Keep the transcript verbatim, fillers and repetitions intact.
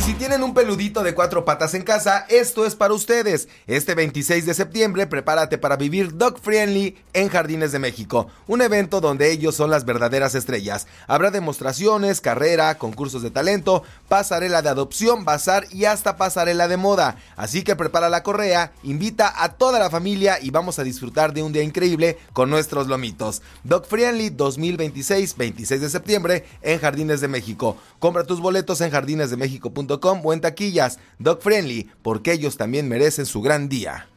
si tienen un peludito de cuatro patas en casa, esto es para ustedes. Este veintiséis de septiembre, prepárate para vivir Dog Friendly en Jardines de México, un evento donde ellos son las verdaderas estrellas. Habrá demostraciones, carrera, concursos de talento, pasarela de adopción, bazar y hasta pasarela de moda. Así que prepara la correa, invita a toda la familia y vamos a disfrutar de un día increíble con nuestros lomitos. Dog Friendly dos mil veintiséis, veintiséis de septiembre en Jardines de México. Compra tus boletos en jardines de méxico punto com o en taquillas. Dog Friendly, porque ellos también merecen su gran día.